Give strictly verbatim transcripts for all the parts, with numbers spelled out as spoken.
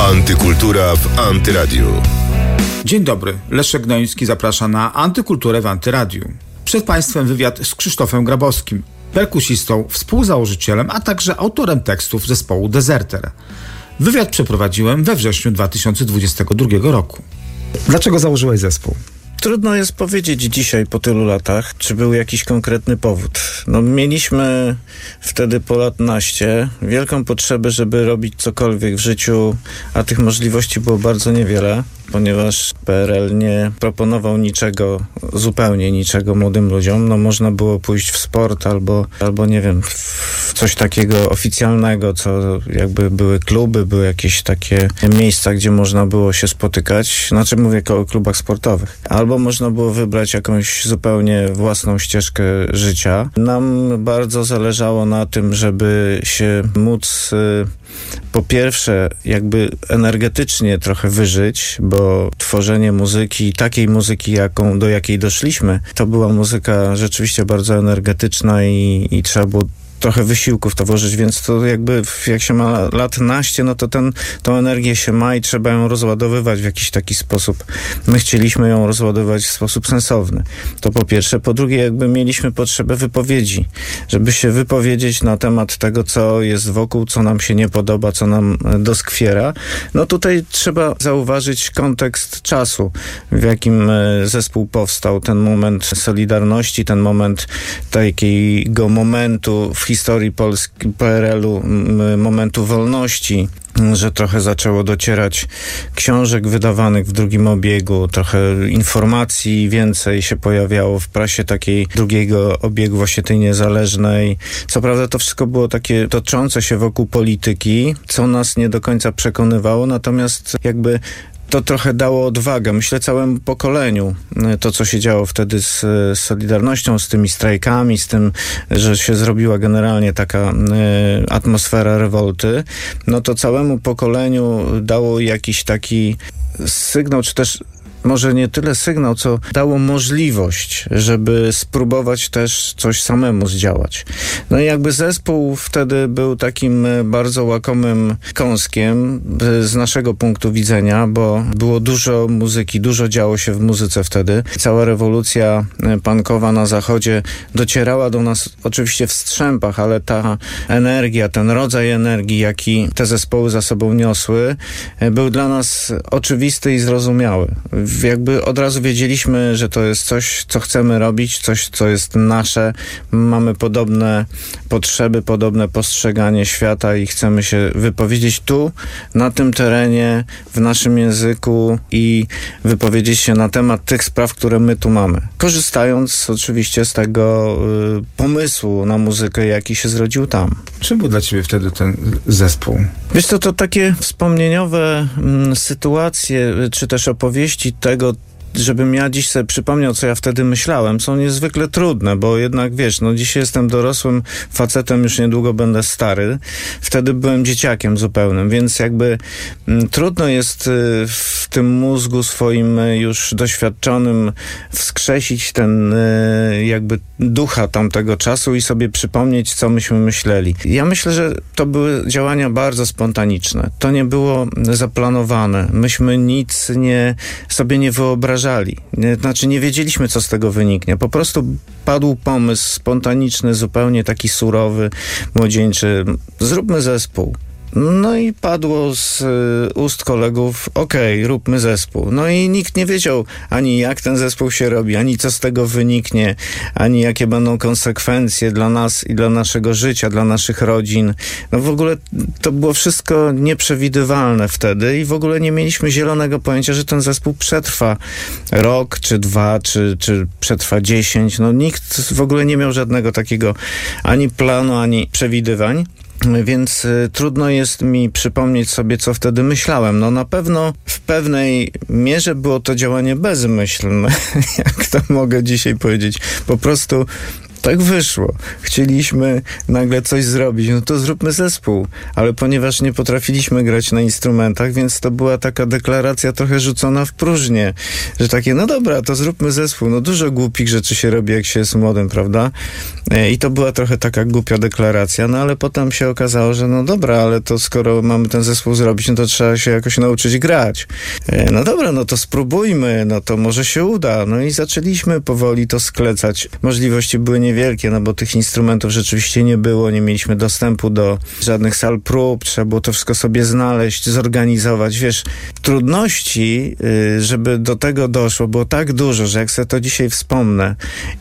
Antykultura w Antyradiu. Dzień dobry, Leszek Gnoński zaprasza na Antykulturę w Antyradiu. Przed Państwem wywiad z Krzysztofem Grabowskim, perkusistą, współzałożycielem, a także autorem tekstów zespołu Deserter. Wywiad przeprowadziłem we wrześniu dwa tysiące dwudziestego drugiego roku. Dlaczego założyłeś zespół? Trudno jest powiedzieć dzisiaj po tylu latach, czy był jakiś konkretny powód. No, mieliśmy wtedy po lat naście wielką potrzebę, żeby robić cokolwiek w życiu, a tych możliwości było bardzo niewiele, ponieważ P R L nie proponował niczego, zupełnie niczego młodym ludziom. No, można było pójść w sport albo, albo nie wiem, w coś takiego oficjalnego, co jakby były kluby, były jakieś takie miejsca, gdzie można było się spotykać. Znaczy mówię o klubach sportowych. Albo można było wybrać jakąś zupełnie własną ścieżkę życia. Nam bardzo zależało na tym, żeby się móc y, po pierwsze jakby energetycznie trochę wyżyć, bo tworzenie muzyki, takiej muzyki, jaką, do jakiej doszliśmy, to była muzyka rzeczywiście bardzo energetyczna i, i trzeba było trochę wysiłku w to włożyć, więc to jakby jak się ma lat naście, no to ten, tą energię się ma i trzeba ją rozładowywać w jakiś taki sposób. My chcieliśmy ją rozładowywać w sposób sensowny. To po pierwsze. Po drugie, jakby mieliśmy potrzebę wypowiedzi, żeby się wypowiedzieć na temat tego, co jest wokół, co nam się nie podoba, co nam doskwiera. No tutaj trzeba zauważyć kontekst czasu, w jakim zespół powstał, ten moment Solidarności, ten moment takiego momentu w historii Polski, P R L-u, momentu wolności, że trochę zaczęło docierać książek wydawanych w drugim obiegu, trochę informacji więcej się pojawiało w prasie takiej drugiego obiegu, właśnie tej niezależnej. Co prawda to wszystko było takie toczące się wokół polityki, co nas nie do końca przekonywało, natomiast jakby to trochę dało odwagę, myślę, całemu pokoleniu. To, co się działo wtedy z, z Solidarnością, z tymi strajkami, z tym, że się zrobiła generalnie taka y, atmosfera rewolty, no to całemu pokoleniu dało jakiś taki sygnał, czy też może nie tyle sygnał, co dało możliwość, żeby spróbować też coś samemu zdziałać. No i jakby zespół wtedy był takim bardzo łakomym kąskiem z naszego punktu widzenia, bo było dużo muzyki, dużo działo się w muzyce wtedy. Cała rewolucja punkowa na zachodzie docierała do nas oczywiście w strzępach, ale ta energia, ten rodzaj energii, jaki te zespoły za sobą niosły, był dla nas oczywisty i zrozumiały. Jakby od razu wiedzieliśmy, że to jest coś, co chcemy robić, coś, co jest nasze. Mamy podobne potrzeby, podobne postrzeganie świata i chcemy się wypowiedzieć tu, na tym terenie, w naszym języku i wypowiedzieć się na temat tych spraw, które my tu mamy. Korzystając oczywiście z tego y, pomysłu na muzykę, jaki się zrodził tam. Czym był dla ciebie wtedy ten zespół? Wiesz, to, to takie wspomnieniowe mm, sytuacje, czy też opowieści tego, żebym ja dziś sobie przypomniał, co ja wtedy myślałem, są niezwykle trudne, bo jednak, wiesz, no dzisiaj jestem dorosłym facetem, już niedługo będę stary. Wtedy byłem dzieciakiem zupełnym, więc jakby m, trudno jest y, w tym mózgu swoim y, już doświadczonym wskrzesić ten y, jakby ducha tamtego czasu i sobie przypomnieć, co myśmy myśleli. Ja myślę, że to były działania bardzo spontaniczne. To nie było zaplanowane. Myśmy nic nie, sobie nie wyobrażali. Znaczy nie wiedzieliśmy, co z tego wyniknie. Po prostu padł pomysł spontaniczny, zupełnie taki surowy, młodzieńczy. Zróbmy zespół. No i padło z y, ust kolegów, okej, okay, róbmy zespół. No i nikt nie wiedział ani jak ten zespół się robi, ani co z tego wyniknie, ani jakie będą konsekwencje dla nas i dla naszego życia, dla naszych rodzin. No w ogóle to było wszystko nieprzewidywalne wtedy i w ogóle nie mieliśmy zielonego pojęcia, że ten zespół przetrwa rok, czy dwa, czy, czy przetrwa dziesięć. No nikt w ogóle nie miał żadnego takiego ani planu, ani przewidywań. Więc y, trudno jest mi przypomnieć sobie, co wtedy myślałem. No na pewno w pewnej mierze było to działanie bezmyślne, jak to mogę dzisiaj powiedzieć. Po prostu Tak wyszło. Chcieliśmy nagle coś zrobić, no to zróbmy zespół. Ale ponieważ nie potrafiliśmy grać na instrumentach, więc to była taka deklaracja trochę rzucona w próżnię, że takie, no dobra, to zróbmy zespół. No dużo głupich rzeczy się robi, jak się jest młodym, prawda? I to była trochę taka głupia deklaracja, no ale potem się okazało, że no dobra, ale to skoro mamy ten zespół zrobić, no to trzeba się jakoś nauczyć grać. No dobra, no to spróbujmy, no to może się uda. No i zaczęliśmy powoli to sklecać. Możliwości były niewielkie, no bo tych instrumentów rzeczywiście nie było, nie mieliśmy dostępu do żadnych sal prób, trzeba było to wszystko sobie znaleźć, zorganizować. Wiesz, trudności, żeby do tego doszło, było tak dużo, że jak sobie to dzisiaj wspomnę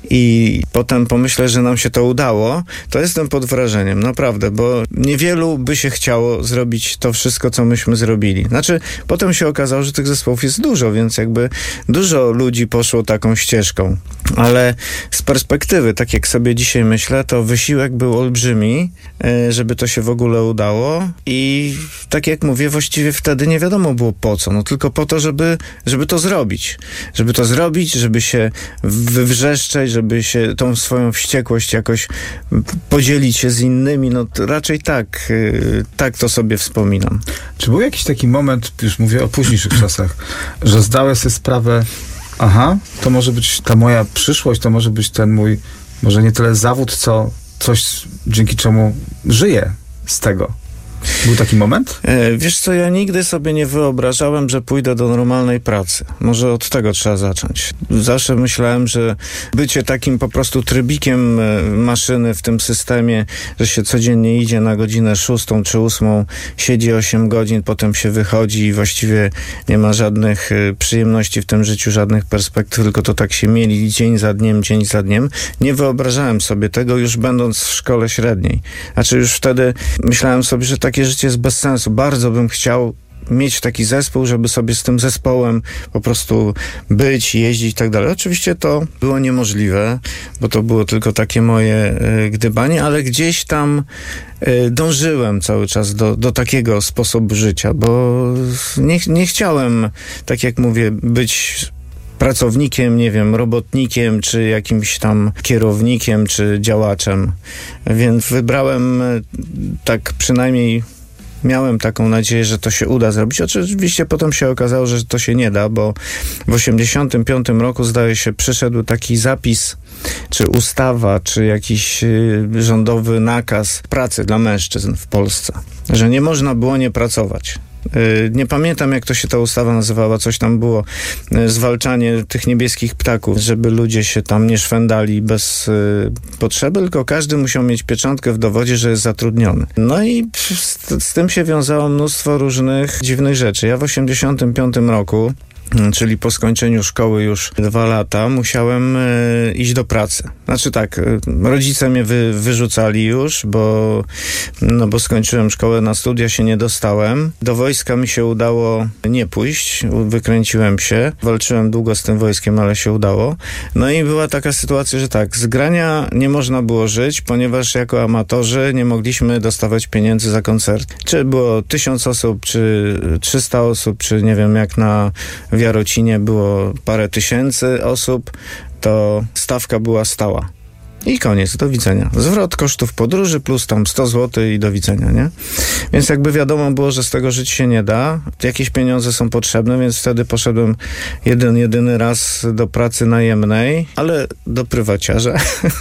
i potem pomyślę, że nam się to udało, to jestem pod wrażeniem, naprawdę, bo niewielu by się chciało zrobić to wszystko, co myśmy zrobili. Znaczy, potem się okazało, że tych zespołów jest dużo, więc jakby dużo ludzi poszło taką ścieżką. Ale z perspektywy, tak jak sobie dzisiaj myślę, to wysiłek był olbrzymi, żeby to się w ogóle udało i tak jak mówię, właściwie wtedy nie wiadomo było po co, no tylko po to, żeby, żeby to zrobić. Żeby to zrobić, żeby się wywrzeszczeć, żeby się tą swoją wściekłość jakoś podzielić się z innymi, no to raczej tak, tak to sobie wspominam. Czy był jakiś taki moment, już mówię o późniejszych czasach, że zdałeś sobie sprawę, aha, to może być ta moja przyszłość, to może być ten mój, może nie tyle zawód, co coś, dzięki czemu żyję z tego. Był taki moment? E, wiesz co, ja nigdy sobie nie wyobrażałem, że pójdę do normalnej pracy. Może od tego trzeba zacząć. Zawsze myślałem, że bycie takim po prostu trybikiem maszyny w tym systemie, że się codziennie idzie na godzinę szóstą czy ósmą, siedzi osiem godzin, potem się wychodzi i właściwie nie ma żadnych przyjemności w tym życiu, żadnych perspektyw, tylko to tak się mieli dzień za dniem, dzień za dniem. Nie wyobrażałem sobie tego już będąc w szkole średniej. Znaczy już wtedy myślałem sobie, że takie życie jest bez sensu. Bardzo bym chciał mieć taki zespół, żeby sobie z tym zespołem po prostu być, jeździć i tak dalej. Oczywiście to było niemożliwe, bo to było tylko takie moje y, gdybanie, ale gdzieś tam y, dążyłem cały czas do, do takiego sposobu życia, bo nie, nie chciałem, tak jak mówię, być pracownikiem, nie wiem, robotnikiem, czy jakimś tam kierownikiem, czy działaczem. Więc wybrałem tak przynajmniej miałem taką nadzieję, że to się uda zrobić. Oczywiście potem się okazało, że to się nie da, bo w osiemdziesiątym piątym roku, zdaje się, przyszedł taki zapis, czy ustawa, czy jakiś y, rządowy nakaz pracy dla mężczyzn w Polsce, że nie można było nie pracować. Nie pamiętam, jak to się ta ustawa nazywała, coś tam było, zwalczanie tych niebieskich ptaków, żeby ludzie się tam nie szwendali bez y, potrzeby, tylko każdy musiał mieć pieczątkę w dowodzie, że jest zatrudniony. No i z, z tym się wiązało mnóstwo różnych dziwnych rzeczy. Ja w osiemdziesiątym piątym roku, czyli po skończeniu szkoły już dwa lata, musiałem y, iść do pracy. Znaczy tak, y, rodzice mnie wy, wyrzucali już, bo, no bo skończyłem szkołę, na studia się nie dostałem. Do wojska mi się udało nie pójść, wykręciłem się. Walczyłem długo z tym wojskiem, ale się udało. No i była taka sytuacja, że tak, z grania nie można było żyć, ponieważ jako amatorzy nie mogliśmy dostawać pieniędzy za koncert. Czy było tysiąc osób, czy trzysta osób, czy nie wiem, jak na w Jarocinie było parę tysięcy osób, to stawka była stała. I koniec, do widzenia. Zwrot kosztów podróży plus tam sto złotych i do widzenia, nie? Więc jakby wiadomo było, że z tego żyć się nie da. Jakieś pieniądze są potrzebne, więc wtedy poszedłem jeden, jedyny raz do pracy najemnej, ale do prywaciarza.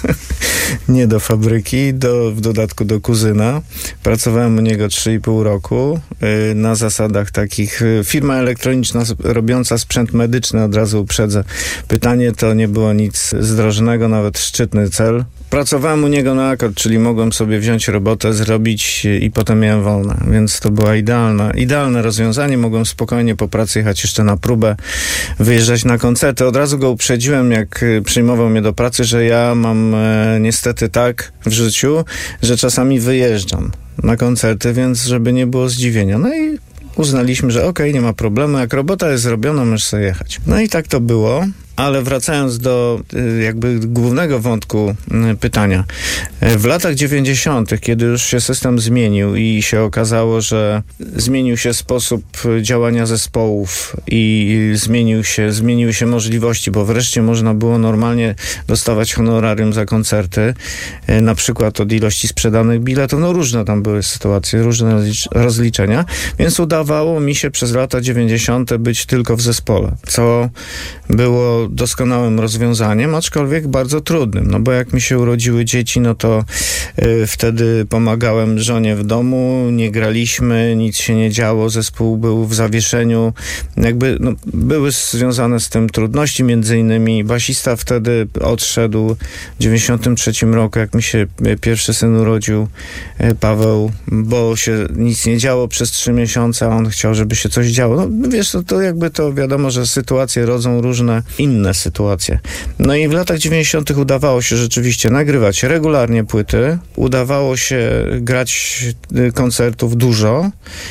Nie do fabryki, do, w dodatku do kuzyna. Pracowałem u niego trzy i pół roku yy, na zasadach takich. Yy, firma elektroniczna robiąca sprzęt medyczny, od razu uprzedzę. Pytanie to nie było nic zdrożnego, nawet szczytny cel. Pracowałem u niego na akord, czyli mogłem sobie wziąć robotę, zrobić i potem miałem wolne, więc to była idealna, idealne rozwiązanie. Mogłem spokojnie po pracy jechać jeszcze na próbę, wyjeżdżać na koncerty. Od razu go uprzedziłem, jak przyjmował mnie do pracy, że ja mam e, niestety tak w życiu, że czasami wyjeżdżam na koncerty, więc żeby nie było zdziwienia. No i uznaliśmy, że okej, okay, nie ma problemu, jak robota jest zrobiona, możesz sobie jechać. No i tak to było. Ale wracając do jakby głównego wątku pytania. W latach dziewięćdziesiątych, kiedy już się system zmienił i się okazało, że zmienił się sposób działania zespołów i zmienił się, zmieniły się możliwości, bo wreszcie można było normalnie dostawać honorarium za koncerty, na przykład od ilości sprzedanych biletów, no różne tam były sytuacje, różne rozliczenia, więc udawało mi się przez lata dziewięćdziesiąte być tylko w zespole, co było doskonałym rozwiązaniem, aczkolwiek bardzo trudnym, no bo jak mi się urodziły dzieci, no to y, wtedy pomagałem żonie w domu, nie graliśmy, nic się nie działo, zespół był w zawieszeniu, jakby no, były związane z tym trudności, między innymi basista wtedy odszedł w dziewięćdziesiątym trzecim roku, jak mi się pierwszy syn urodził, Paweł, bo się nic nie działo przez trzy miesiące, a on chciał, żeby się coś działo. No wiesz, to, to jakby to wiadomo, że sytuacje rodzą różne inne sytuacje. No i w latach dziewięćdziesiątych udawało się rzeczywiście nagrywać regularnie płyty, udawało się grać koncertów dużo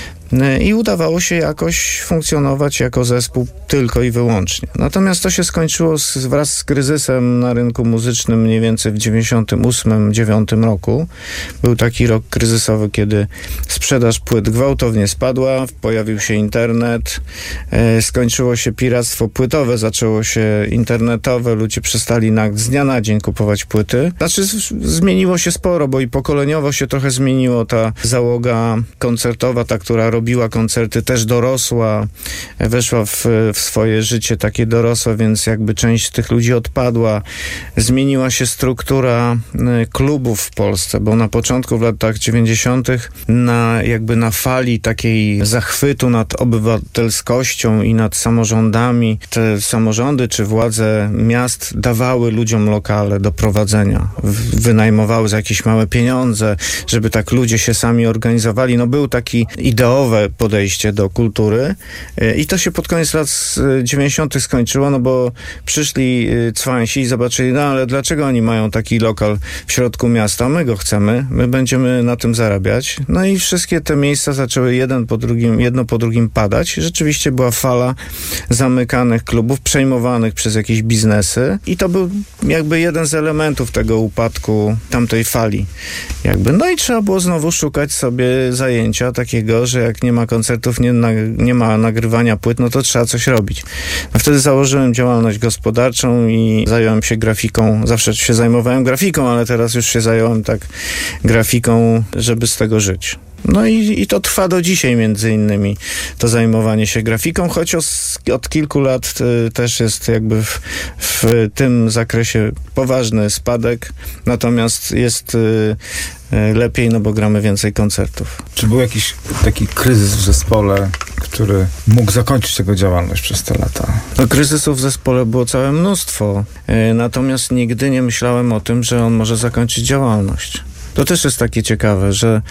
i udawało się jakoś funkcjonować jako zespół tylko i wyłącznie. Natomiast to się skończyło z, wraz z kryzysem na rynku muzycznym mniej więcej w dziewięćdziesiątym ósmym dziewiątym roku. Był taki rok kryzysowy, kiedy sprzedaż płyt gwałtownie spadła, pojawił się internet, e, skończyło się piractwo płytowe, zaczęło się internetowe, ludzie przestali na, z dnia na dzień kupować płyty. Znaczy z, zmieniło się sporo, bo i pokoleniowo się trochę zmieniło ta załoga koncertowa, ta, która robi robiła koncerty, też dorosła, weszła w, w swoje życie takie dorosłe, więc jakby część z tych ludzi odpadła. Zmieniła się struktura klubów w Polsce, bo na początku w latach dziewięćdziesiątych na jakby na fali takiej zachwytu nad obywatelskością i nad samorządami, te samorządy czy władze miast dawały ludziom lokale do prowadzenia. Wynajmowały za jakieś małe pieniądze, żeby tak ludzie się sami organizowali. No był taki ideowy podejście do kultury i to się pod koniec lat dziewięćdziesiątych skończyło, no bo przyszli cwańsi i zobaczyli, no ale dlaczego oni mają taki lokal w środku miasta? My go chcemy, my będziemy na tym zarabiać. No i wszystkie te miejsca zaczęły jeden po drugim, jedno po drugim padać. Rzeczywiście była fala zamykanych klubów, przejmowanych przez jakieś biznesy i to był jakby jeden z elementów tego upadku tamtej fali. Jakby. No i trzeba było znowu szukać sobie zajęcia takiego, że jak nie ma koncertów, nie, na, nie ma nagrywania płyt, no to trzeba coś robić. No wtedy założyłem działalność gospodarczą i zająłem się grafiką. Zawsze się zajmowałem grafiką, ale teraz już się zająłem tak grafiką, żeby z tego żyć. No i, i to trwa do dzisiaj między innymi to zajmowanie się grafiką, choć os, od kilku lat y, też jest jakby w, w tym zakresie poważny spadek, natomiast jest y, y, lepiej, no bo gramy więcej koncertów. Czy był jakiś taki kryzys w zespole, który mógł zakończyć jego działalność przez te lata? No, kryzysów w zespole było całe mnóstwo, y, natomiast nigdy nie myślałem o tym, że on może zakończyć działalność. To też jest takie ciekawe, że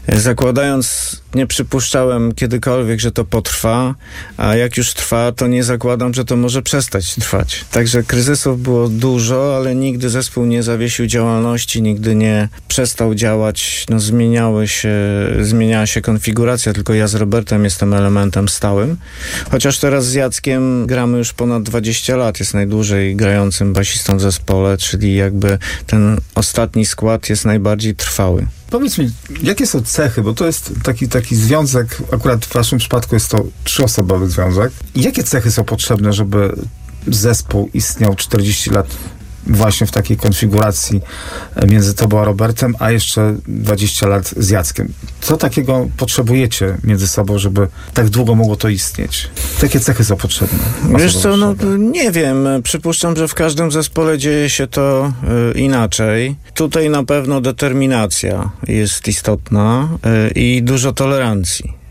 zakładając, nie przypuszczałem kiedykolwiek, że to potrwa, a jak już trwa, to nie zakładam, że to może przestać trwać. Także kryzysów było dużo, ale nigdy zespół nie zawiesił działalności, nigdy nie przestał działać. No, zmieniały się, zmieniała się konfiguracja, tylko ja z Robertem jestem elementem stałym. Chociaż teraz z Jackiem gramy już ponad dwadzieścia lat, jest najdłużej grającym basistą w zespole, czyli jakby ten ostatni skład jest najbardziej trwały. Powiedz mi, jakie są cechy, bo to jest taki, taki związek, akurat w waszym przypadku jest to trzyosobowy związek. Jakie cechy są potrzebne, żeby zespół istniał czterdzieści lat właśnie w takiej konfiguracji między tobą a Robertem, a jeszcze dwadzieścia lat z Jackiem? Co takiego potrzebujecie między sobą, żeby tak długo mogło to istnieć? Jakie cechy są potrzebne? Wiesz co, no nie wiem. Przypuszczam, że w każdym zespole dzieje się to y, inaczej. Tutaj na pewno determinacja jest istotna y, i dużo tolerancji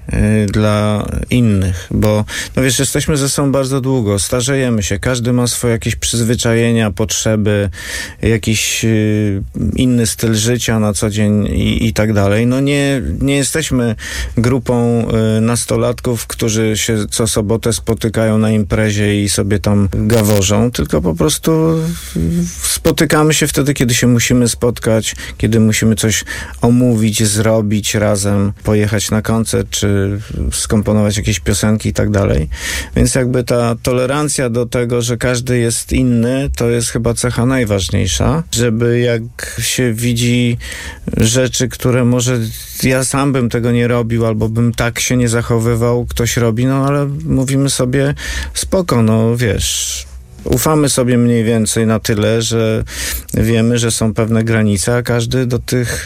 dla innych, bo no wiesz, jesteśmy ze sobą bardzo długo, starzejemy się, każdy ma swoje jakieś przyzwyczajenia, potrzeby, jakiś y, inny styl życia na co dzień i, i tak dalej. No nie, nie jesteśmy grupą y, nastolatków, którzy się co sobotę spotykają na imprezie i sobie tam gaworzą, tylko po prostu y, spotykamy się wtedy, kiedy się musimy spotkać, kiedy musimy coś omówić, zrobić razem, pojechać na koncert, czy żeby skomponować jakieś piosenki i tak dalej. Więc jakby ta tolerancja do tego, że każdy jest inny, to jest chyba cecha najważniejsza, żeby jak się widzi rzeczy, które może ja sam bym tego nie robił, albo bym tak się nie zachowywał, ktoś robi, no ale mówimy sobie spoko, no wiesz, ufamy sobie mniej więcej na tyle, że wiemy, że są pewne granice, a każdy do tych,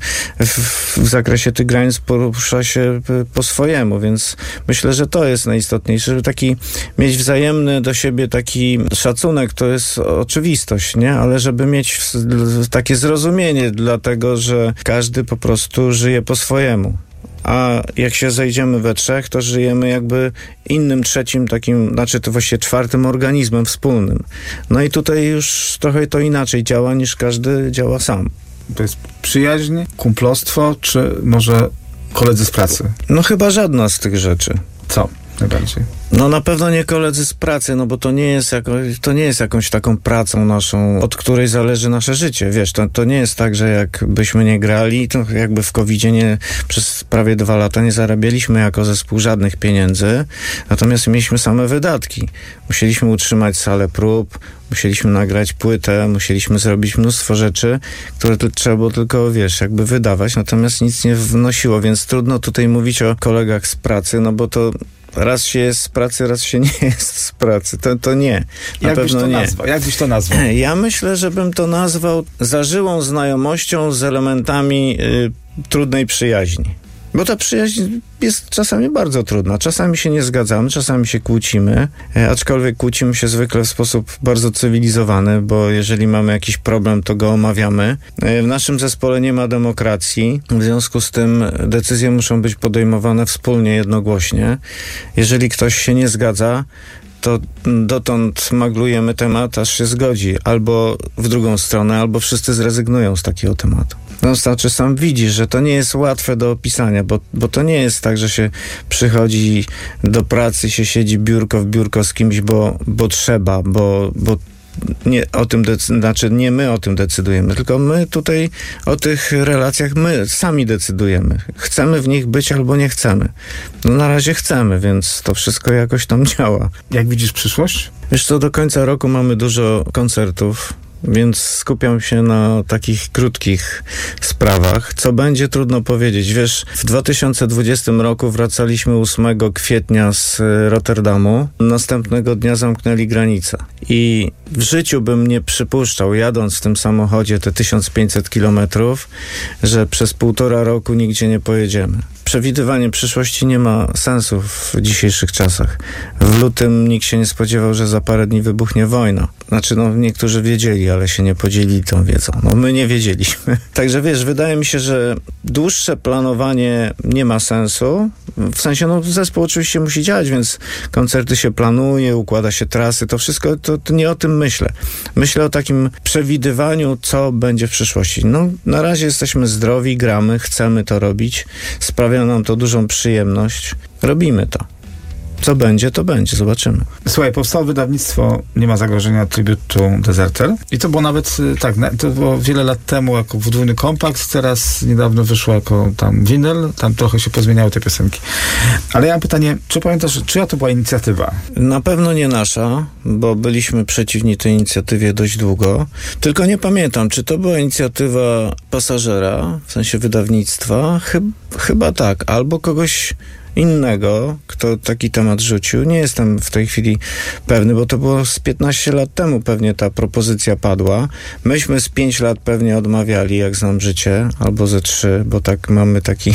w, w zakresie tych granic porusza się po swojemu, więc myślę, że to jest najistotniejsze, żeby taki mieć wzajemny do siebie taki szacunek, to jest oczywistość, nie? Ale żeby mieć takie zrozumienie, dlatego, że każdy po prostu żyje po swojemu. A jak się zejdziemy we trzech, to żyjemy jakby innym trzecim takim, znaczy to właściwie czwartym organizmem wspólnym. No i tutaj już trochę to inaczej działa, niż każdy działa sam. To jest przyjaźń, kumplostwo, czy może koledzy z pracy? No chyba żadna z tych rzeczy. Co najbardziej? No na pewno nie koledzy z pracy, no bo to nie jest, jako, to nie jest jakąś taką pracą naszą, od której zależy nasze życie. Wiesz, to, to nie jest tak, że jakbyśmy nie grali, to jakby w kowidzie nie, przez prawie dwa lata nie zarabialiśmy jako zespół żadnych pieniędzy, natomiast mieliśmy same wydatki. Musieliśmy utrzymać salę prób, musieliśmy nagrać płytę, musieliśmy zrobić mnóstwo rzeczy, które tu trzeba było tylko, wiesz, jakby wydawać, natomiast nic nie wnosiło, więc trudno tutaj mówić o kolegach z pracy, no bo to raz się jest z pracy, raz się nie jest z pracy. To, to nie. Na Jak pewno byś to nie. nazwał? Jak byś to nazwał? Ja myślę, że bym to nazwał zażyłą znajomością z elementami y, trudnej przyjaźni. Bo ta przyjaźń jest czasami bardzo trudna. Czasami się nie zgadzamy, czasami się kłócimy, e, aczkolwiek kłócimy się zwykle w sposób bardzo cywilizowany, bo jeżeli mamy jakiś problem, to go omawiamy. E, w naszym zespole nie ma demokracji, w związku z tym decyzje muszą być podejmowane wspólnie, jednogłośnie. Jeżeli ktoś się nie zgadza, to dotąd maglujemy temat, aż się zgodzi. Albo w drugą stronę, albo wszyscy zrezygnują z takiego tematu. No, znaczy sam widzisz, że to nie jest łatwe do opisania, bo, bo to nie jest tak, że się przychodzi do pracy, się siedzi biurko w biurko z kimś, bo, bo trzeba, bo, bo nie o tym decy- znaczy nie my o tym decydujemy, tylko my tutaj o tych relacjach my sami decydujemy. Chcemy w nich być albo nie chcemy. No na razie chcemy, więc to wszystko jakoś tam działa. Jak widzisz przyszłość? Wiesz co, do końca roku mamy dużo koncertów, więc skupiam się na takich krótkich sprawach. Co będzie, trudno powiedzieć. Wiesz, w dwa tysiące dwudziestym roku wracaliśmy ósmego kwietnia z Rotterdamu. Następnego dnia zamknęli granicę. I w życiu bym nie przypuszczał, jadąc w tym samochodzie te tysiąc pięćset kilometrów, że przez półtora roku nigdzie nie pojedziemy. Przewidywanie przyszłości nie ma sensu w dzisiejszych czasach. W lutym nikt się nie spodziewał, że za parę dni wybuchnie wojna. Znaczy, no niektórzy wiedzieli, ale się nie podzielili tą wiedzą. No my nie wiedzieliśmy. Także wiesz, wydaje mi się, że dłuższe planowanie nie ma sensu. W sensie, no zespół oczywiście musi działać, więc koncerty się planuje, układa się trasy, to wszystko, to, to nie o tym myślę. Myślę o takim przewidywaniu, co będzie w przyszłości. No na razie jesteśmy zdrowi, gramy, chcemy to robić. Sprawia nam to dużą przyjemność. Robimy to. Co będzie, to będzie. Zobaczymy. Słuchaj, powstało wydawnictwo Nie ma zagrożenia Tribute to Deserter. I to było nawet, tak, to było wiele lat temu jako podwójny kompakt, teraz niedawno wyszło jako tam winyl, tam trochę się pozmieniały te piosenki. Ale ja mam pytanie, czy pamiętasz, czyja to była inicjatywa? Na pewno nie nasza, bo byliśmy przeciwni tej inicjatywie dość długo. Tylko nie pamiętam, czy to była inicjatywa pasażera, w sensie wydawnictwa? Chyb, chyba tak. Albo kogoś innego, kto taki temat rzucił. Nie jestem w tej chwili pewny, bo to było z piętnaście lat temu pewnie ta propozycja padła. Myśmy z pięć lat pewnie odmawiali, jak znam życie, albo ze trzy, bo tak mamy taki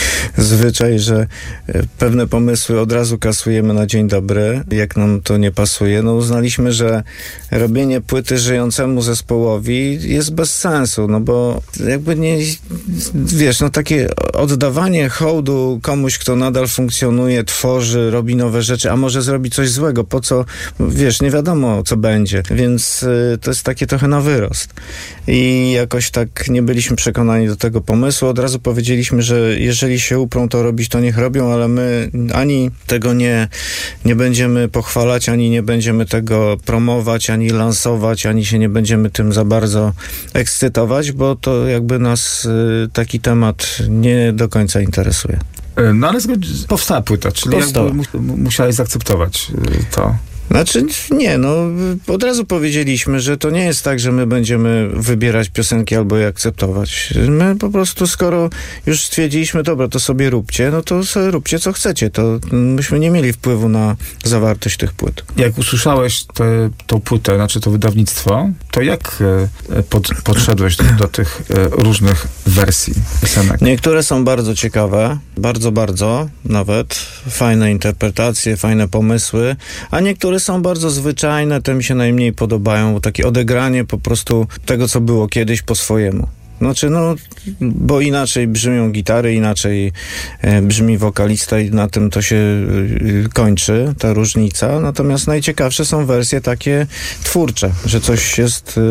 zwyczaj, że pewne pomysły od razu kasujemy na dzień dobry, jak nam to nie pasuje. No uznaliśmy, że robienie płyty żyjącemu zespołowi jest bez sensu, no bo jakby nie, wiesz, no takie oddawanie hołdu komuś, kto nadal funkcjonuje, tworzy, robi nowe rzeczy, a może zrobi coś złego, po co, wiesz, nie wiadomo, co będzie, więc y, to jest takie trochę na wyrost. I jakoś tak nie byliśmy przekonani do tego pomysłu. Od razu powiedzieliśmy, że jeżeli się uprą to robić, to niech robią, ale my ani tego nie, nie będziemy pochwalać, ani nie będziemy tego promować, ani lansować, ani się nie będziemy tym za bardzo ekscytować, bo to jakby nas y, taki temat nie do końca interesuje. No ale zgodzi- powstała płyta, czyli Powstała. jakby mu- musiałeś zaakceptować to. Znaczy, nie, no od razu powiedzieliśmy, że to nie jest tak, że my będziemy wybierać piosenki albo je akceptować. My po prostu, skoro już stwierdziliśmy, dobra, to sobie róbcie, no to sobie róbcie co chcecie. To myśmy nie mieli wpływu na zawartość tych płyt. Jak usłyszałeś tę tą płytę, znaczy to wydawnictwo, to jak e, pod, podszedłeś do, do tych e, różnych wersji piosenek? Niektóre są bardzo ciekawe, bardzo, bardzo nawet. Fajne interpretacje, fajne pomysły, a niektóre są bardzo zwyczajne, te mi się najmniej podobają, bo takie odegranie po prostu tego, co było kiedyś po swojemu. Znaczy, no, bo inaczej brzmią gitary, inaczej e, brzmi wokalista i na tym to się e, kończy, ta różnica. Natomiast najciekawsze są wersje takie twórcze, że coś jest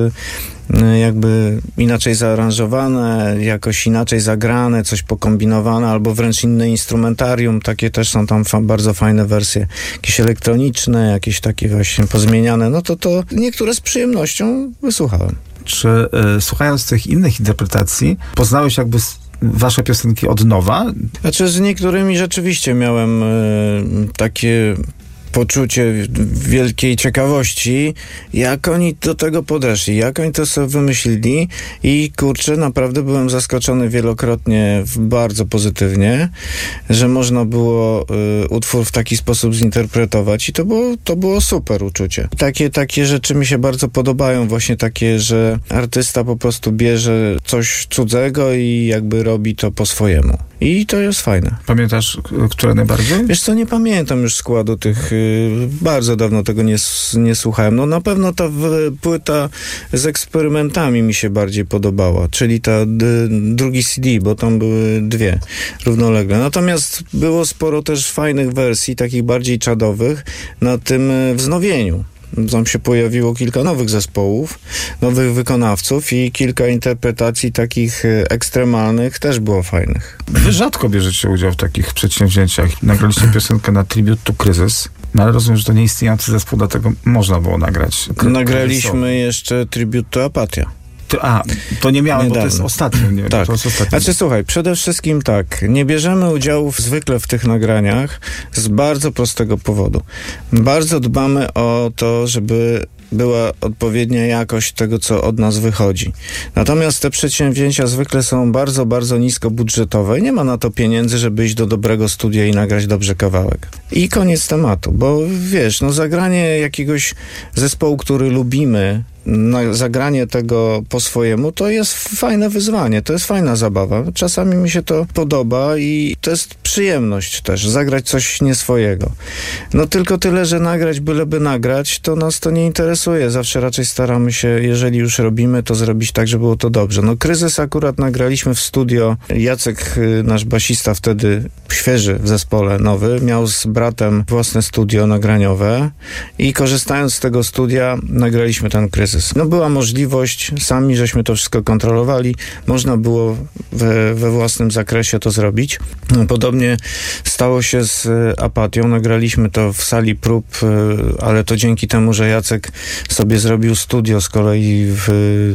e, jakby inaczej zaaranżowane, jakoś inaczej zagrane, coś pokombinowane, albo wręcz inne instrumentarium. Takie też są tam fa- bardzo fajne wersje. Jakieś elektroniczne, jakieś takie właśnie pozmieniane. No to to niektóre z przyjemnością wysłuchałem. Czy e, słuchając tych innych interpretacji, poznałeś jakby s- wasze piosenki od nowa? Znaczy z niektórymi rzeczywiście miałem y, takie poczucie wielkiej ciekawości, jak oni do tego podeszli, jak oni to sobie wymyślili i kurczę, naprawdę byłem zaskoczony wielokrotnie w bardzo pozytywnie, że można było y, utwór w taki sposób zinterpretować i to było, to było super uczucie. Takie, takie rzeczy mi się bardzo podobają, właśnie takie, że artysta po prostu bierze coś cudzego i jakby robi to po swojemu. I to jest fajne. Pamiętasz, k- które najbardziej? Wiesz co, nie pamiętam już składu tych, y, bardzo dawno tego nie, s- nie słuchałem. No na pewno ta w, płyta z eksperymentami mi się bardziej podobała, czyli ta d, drugi C D, bo tam były dwie równolegle. Natomiast było sporo też fajnych wersji, takich bardziej czadowych na tym y, wznowieniu. Tam się pojawiło kilka nowych zespołów, nowych wykonawców i kilka interpretacji takich y, ekstremalnych też było fajnych. Wy rzadko bierzecie udział w takich przedsięwzięciach. Nagraliście piosenkę na Tribute to Kryzys, no ale rozumiem, że to nieistniejący zespół, dlatego można było nagrać. K- Nagraliśmy jeszcze Tribute to Apatia. To, a, to nie miałem, bo to Niedawno. jest ostatnio. Nie, Tak. to jest ostatnio. Znaczy słuchaj, przede wszystkim tak, nie bierzemy udziału w, zwykle w tych nagraniach z bardzo prostego powodu. Bardzo dbamy o to, żeby była odpowiednia jakość tego, co od nas wychodzi. Natomiast te przedsięwzięcia zwykle są bardzo, bardzo nisko budżetowe i nie ma na to pieniędzy, żeby iść do dobrego studia i nagrać dobrze kawałek. I koniec tematu, bo wiesz, no zagranie jakiegoś zespołu, który lubimy, na zagranie tego po swojemu, to jest fajne wyzwanie, to jest fajna zabawa. Czasami mi się to podoba i to jest przyjemność też, zagrać coś nie swojego. No tylko tyle, że nagrać byleby nagrać, to nas to nie interesuje. Zawsze raczej staramy się, jeżeli już robimy, to zrobić tak, żeby było to dobrze. No Kryzys akurat nagraliśmy w studio. Jacek, nasz basista wtedy, świeży w zespole, nowy, miał z bratem własne studio nagraniowe i korzystając z tego studia nagraliśmy ten Kryzys. No była możliwość, sami żeśmy to wszystko kontrolowali, można było we, we własnym zakresie to zrobić. Podobnie stało się z Apatią, nagraliśmy to w sali prób, ale to dzięki temu, że Jacek sobie zrobił studio z kolei w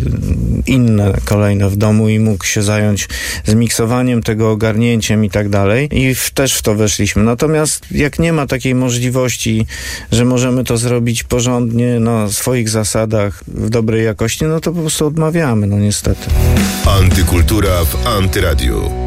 inne kolejne w domu i mógł się zająć zmiksowaniem tego, ogarnięciem i tak dalej. I w, też w to weszliśmy. Natomiast jak nie ma takiej możliwości, że możemy to zrobić porządnie, na swoich zasadach, w dobrej jakości, no to po prostu odmawiamy, no niestety. Antykultura w Antyradiu.